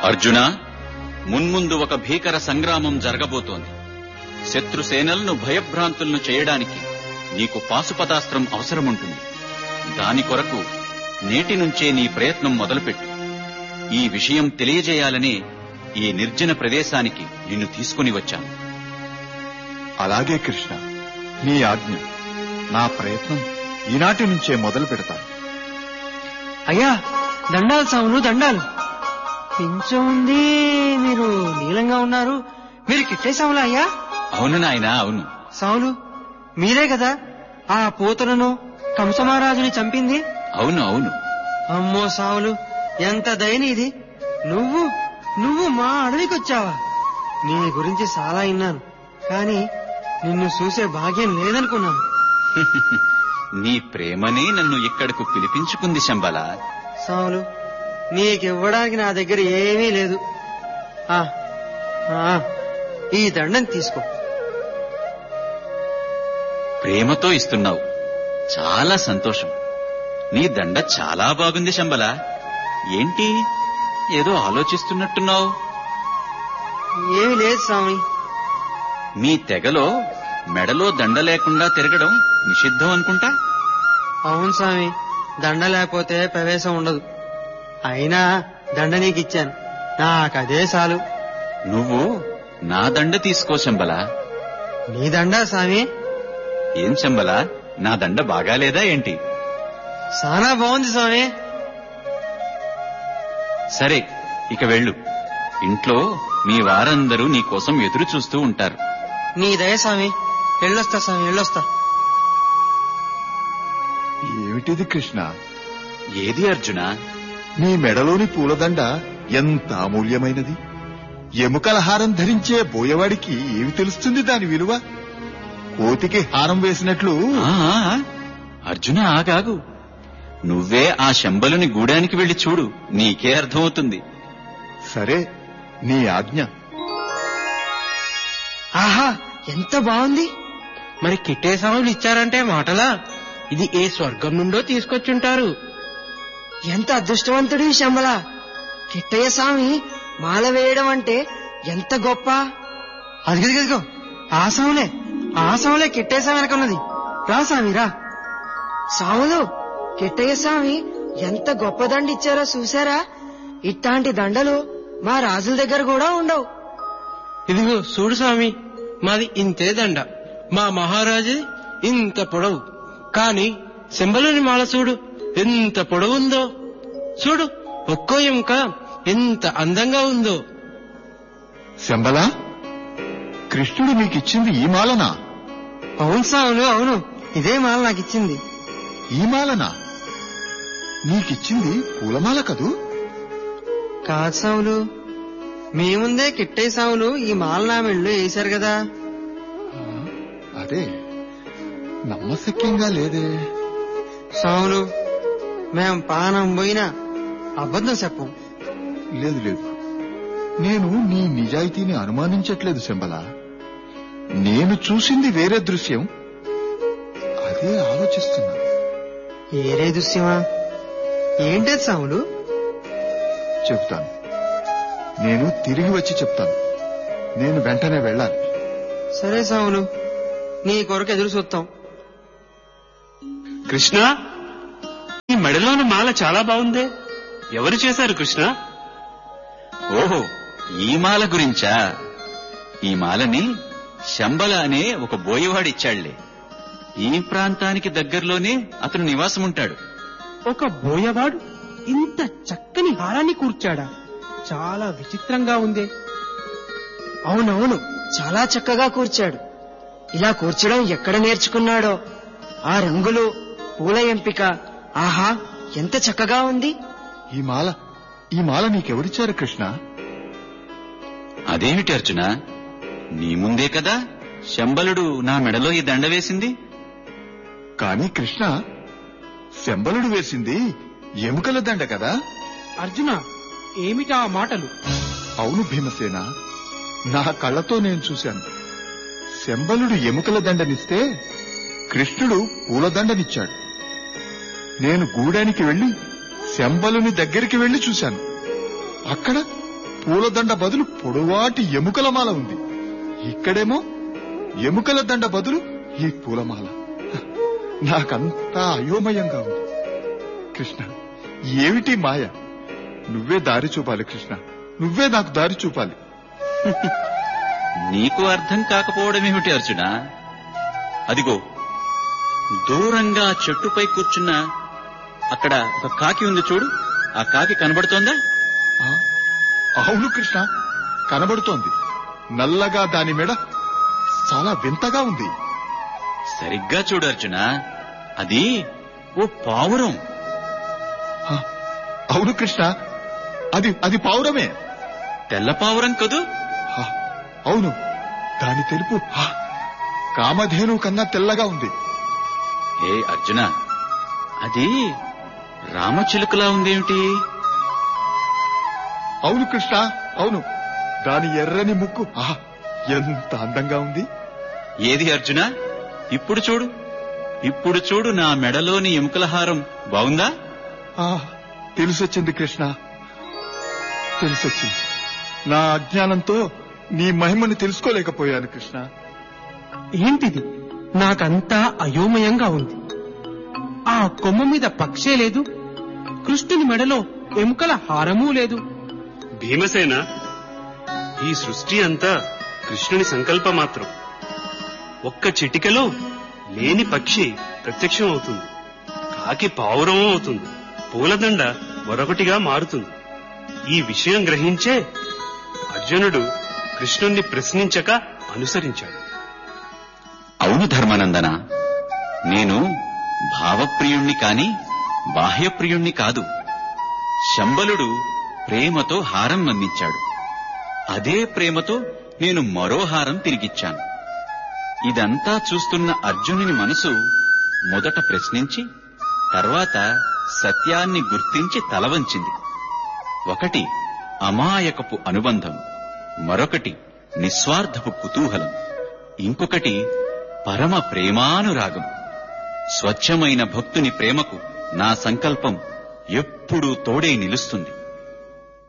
అర్జున, మున్ముందు ఒక భీకర సంగ్రామం జరగబోతోంది. శత్రుసేనలను భయభ్రాంతులను చేయడానికి నీకు పాశుపతాస్త్రం అవసరముంటుంది. దాని కొరకు నేటి నుంచే నీ ప్రయత్నం మొదలుపెట్టు. ఈ విషయం తెలియజేయాలనే ఈ నిర్జన ప్రదేశానికి నిన్ను తీసుకుని వచ్చాను. అలాగే కృష్ణ, నీ ఆజ్ఞ. నా ప్రయత్నం ఈనాటి నుంచే మొదలు పెడతాను. అయ్యా, దండాలు సాములు, దండాలు. పింఛం ఉంది, మీరు నీలంగా ఉన్నారు. మీరు కిట్టే సాములా అయ్యా? అవును నాయనా, అవును. సాములు, మీరే కదా ఆ పూతలను కంసమహారాజుని చంపింది? అవును అవును. అమ్మో సాములు, ఎంత దయనీది. నువ్వు మా అడవికి వచ్చావా? నీ గురించి చాలా విన్నాను, కానీ నిన్ను చూసే భాగ్యం లేదనుకున్నాను. నీ ప్రేమనే నన్ను ఇక్కడకు పిలిపించుకుంది శంబల. సాములు, నీకివ్వడానికి నా దగ్గర ఏమీ లేదు. ఈ దండం తీసుకో. ప్రేమతో ఇస్తున్నావు, చాలా సంతోషం. నీ దండ చాలా బాగుంది శంబల. ఏంటి, ఏదో ఆలోచిస్తున్నట్టున్నావు? ఏమీ లేదు స్వామి. మీ తెగలో మెడలో దండ లేకుండా తిరగడం నిషిద్ధం అనుకుంటా. అవును స్వామి, దండ లేకపోతే ప్రవేశం ఉండదు. అయినా దండ నీకిచ్చాను, నాకదే చాలు. నువ్వు నా దండ తీసుకో శంబల. నీ దండ స్వామి? ఏం శంబల, నా దండ బాగాలేదా ఏంటి? చాలా బాగుంది స్వామి. సరే, ఇక వెళ్ళు. ఇంట్లో మీ వారందరూ నీ కోసం ఎదురు చూస్తూ ఉంటారు. నీ దయ స్వామి. వెళ్ళొస్తా స్వామి, వెళ్ళొస్తా. ఏమిటిది కృష్ణ? ఏది అర్జున? నీ మెడలోని పూలదండ ఎంత అమూల్యమైనది. ఎముకల హారం ధరించే బోయవాడికి ఏమి తెలుస్తుంది దాని విలువ? కోతికి హారం వేసినట్లు. అర్జున, ఆగాగు. నువ్వే ఆ శంబలుని గూడానికి వెళ్లి చూడు, నీకే అర్థమవుతుంది. సరే, నీ ఆజ్ఞ. ఆహా, ఎంత బాగుంది. మరి కిట్టే సాములు ఇచ్చారంటే మాటలా? ఇది ఏ స్వర్గం నుండో తీసుకొచ్చుంటారు. ఎంత అదృష్టవంతుడి శంబల. కిట్టయ్య స్వామి మాల వేయడం అంటే ఎంత గొప్ప. అదిగో ఆ సాములే కిట్టయ్య స్వామి వెనకున్నది. రా స్వామి, రా. సాములు, కిట్టయ్య స్వామి ఎంత గొప్ప దండ ఇచ్చారో చూసారా? ఇట్లాంటి దండలు మా రాజుల దగ్గర కూడా ఉండవు. ఇదిగో చూడు స్వామి, మాది ఇంతే దండ. మా మహారాజు ఇంత పొడవు, కాని శంబలుని మాల చూడు ఎంత పొడవుందో. చూడు, ఒక్కో ఎముక ఎంత అందంగా ఉందో. శంబల, కృష్ణుడు నీకిచ్చింది ఈ మాలనా? అవును సాములు, అవును. ఇదే మాల నాకిచ్చింది. ఈ మాలనా? నీకిచ్చింది పూలమాల కదూ? కాదు సాములు, మీ ముందే కిట్టయ్య సాములు ఈ మాల నా మెళ్ళో వేశారు కదా. అదే నమ్మశక్యంగా లేదే. సాములు, మేం పానం పోయినా అబద్ధం చెప్పం. లేదు, నేను నీ నిజాయితీని అనుమానించట్లేదు శంబల. నేను చూసింది వేరే దృశ్యం, అదే ఆలోచిస్తున్నా. ఏరే దృశ్యమా? ఏంటది సాములు? చెప్తాను. నేను తిరిగి వచ్చి చెప్తాను. నేను వెంటనే వెళ్ళాలి. సరే సాములు, నీ కొరకు ఎదురు చూస్తాం. కృష్ణ, ఈ మెడలోని మాల చాలా బాగుందే. ఎవరు చేశారు కృష్ణ? ఓహో, ఈ మాల గురించా? ఈ మాలని శంబల అనే ఒక బోయవాడిచ్చాళ్లే. ఈ ప్రాంతానికి దగ్గరలోనే అతను నివాసముంటాడు. ఒక బోయవాడు ఇంత చక్కని హారాన్ని కూర్చాడా? చాలా విచిత్రంగా ఉందే. అవునవును, చాలా చక్కగా కూర్చాడు. ఇలా కూర్చడం ఎక్కడ నేర్చుకున్నాడో. ఆ రంగులు, పూల ఎంపిక, ఆహా ఎంత చక్కగా ఉంది. ఈ మాల నీకెవరిచ్చారు కృష్ణ? అదేమిటి అర్జున, నీ ముందే కదా శంబలుడు నా మెడలో ఈ దండ వేసింది. కాని కృష్ణ, శంబలుడు వేసింది ఎముకల దండ కదా? అర్జున, ఏమిటా మాటలు? అవును భీమసేన, నా కళ్ళతో నేను చూశాను. శంబలుడు ఎముకల దండనిస్తే కృష్ణుడు పూలదండనిచ్చాడు. నేను గూడానికి వెళ్లి శంబలుని దగ్గరికి వెళ్లి చూశాను. అక్కడ పూలదండ బదులు పొడవాటి ఎముకల మాల ఉంది. ఇక్కడేమో ఎముకల దండ బదులు ఈ పూలమాల. నాకంతా అయోమయంగా ఉంది. కృష్ణ, ఏమిటి మాయ? నువ్వే దారి చూపాలి కృష్ణ, నువ్వే నాకు దారి చూపాలి. నీకు అర్థం కాకపోవడమేమిటి అర్జున? అదిగో దూరంగా చెట్టుపై కూర్చున్న అక్కడ ఒక కాకి ఉంది చూడు. ఆ కాకి కనబడుతోందా? అవును కృష్ణ, కనబడుతోంది. నల్లగా దాని మెడ చాలా వింతగా ఉంది. సరిగ్గా చూడు అర్జున, అది ఓ పావురం. అవును కృష్ణ, అది పావురమే. తెల్ల పావురం కదూ? అవును, దాని తెలుపు కామధేను కన్నా తెల్లగా ఉంది. ఏ అర్జున, అది రామచిలుకలా ఉందేమిటి? అవును కృష్ణ, అవును, దాని ఎర్రని ముక్కు ఎంత అందంగా ఉంది. ఏది అర్జున? ఇప్పుడు చూడు, ఇప్పుడు చూడు, నా మెడలోని ఎముకల హారం బాగుందా? తెలిసొచ్చింది కృష్ణ, తెలిసొచ్చింది. నా అజ్ఞానంతో నీ మహిమని తెలుసుకోలేకపోయాను కృష్ణ. ఏంటిది? నాకంతా అయోమయంగా ఉంది. ఆ కొమ్మ మీద పక్షే లేదు, కృష్ణుని మెడలో ఎముకల హారమూ లేదు. భీమసేన, ఈ సృష్టి అంతా కృష్ణుని సంకల్పమాత్రం. ఒక్క చిటికలో లేని పక్షి ప్రత్యక్షం అవుతుంది, కాకి పావురం అవుతుంది, పూలదండ మరొకటిగా మారుతుంది. ఈ విషయం గ్రహించే అర్జునుడు కృష్ణుణ్ణి ప్రశ్నించక అనుసరించాడు. అవును ధర్మానందన, నేను భావప్రియుణ్ణి కాని బాహ్యప్రియుణ్ణి కాదు. శంబలుడు ప్రేమతో హారం అందించాడు. అదే ప్రేమతో నేను మరో హారం తిరిగిచ్చాను. ఇదంతా చూస్తున్న అర్జునుని మనసు మొదట ప్రశ్నించి తర్వాత సత్యాన్ని గుర్తించి తలవంచింది. ఒకటి అమాయకపు అనుబంధం, మరొకటి నిస్వార్థపు కుతూహలం, ఇంకొకటి పరమ ప్రేమానురాగం. స్వచ్ఛమైన భక్తుని ప్రేమకు నా సంకల్పం ఎప్పుడూ తోడై నిలుస్తుంది.